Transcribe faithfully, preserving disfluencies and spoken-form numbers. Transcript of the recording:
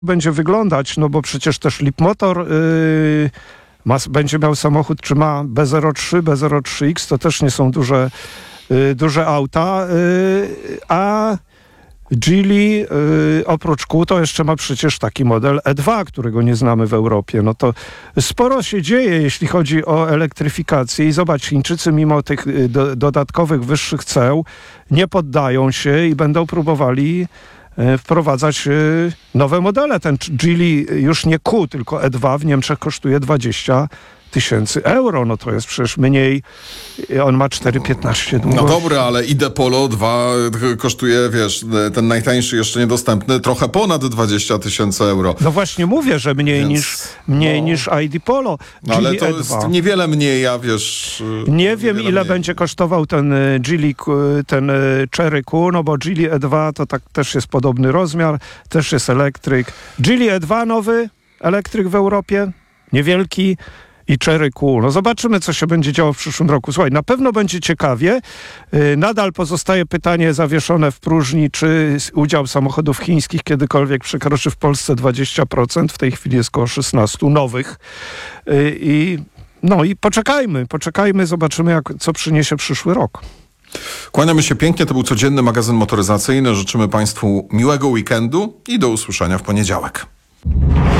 będzie wyglądać, no bo przecież też Leapmotor yy, ma, będzie miał samochód, czy ma B zero trzy, B zero trzy X, to też nie są duże, yy, duże auta, yy, a Geely yy, oprócz kół to jeszcze ma przecież taki model E dwa, którego nie znamy w Europie. No to sporo się dzieje, jeśli chodzi o elektryfikację i zobacz, Chińczycy mimo tych yy, do, dodatkowych wyższych ceł nie poddają się i będą próbowali wprowadzać nowe modele. Ten Geely już nie Q, tylko E dwa w Niemczech kosztuje dwadzieścia tysięcy euro. No to jest przecież mniej. On ma cztery piętnaście długości. No dobra, ale i Polo dwa kosztuje, wiesz, ten najtańszy jeszcze niedostępny, trochę ponad dwadzieścia tysięcy euro. No właśnie mówię, że mniej Więc, niż mniej no, niż I D Polo. No ale to E dwa. jest niewiele mniej, ja wiesz... Nie wiem, ile mniej. będzie kosztował ten Geely, ten Chery Q, no bo Geely E dwa to tak też jest podobny rozmiar, też jest elektryk. Geely E dwa nowy, elektryk w Europie, niewielki, i Chery Q. No zobaczymy, co się będzie działo w przyszłym roku. Słuchaj, na pewno będzie ciekawie. Yy, nadal pozostaje pytanie zawieszone w próżni, czy udział samochodów chińskich kiedykolwiek przekroczy w Polsce dwadzieścia procent. W tej chwili jest około szesnaście nowych. Yy, I no i poczekajmy, poczekajmy, zobaczymy, jak, co przyniesie przyszły rok. Kłaniamy się pięknie. To był codzienny magazyn motoryzacyjny. Życzymy Państwu miłego weekendu i do usłyszenia w poniedziałek.